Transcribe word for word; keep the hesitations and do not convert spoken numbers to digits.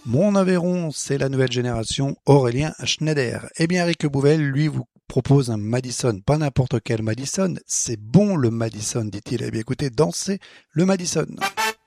Mon Aveyron, c'est la nouvelle génération Aurélien Schneider. Eh bien, Eric Bouvel, lui, vous propose un Madison. Pas n'importe quel Madison. C'est bon le Madison, dit-il. Eh bien, écoutez, dansez le Madison.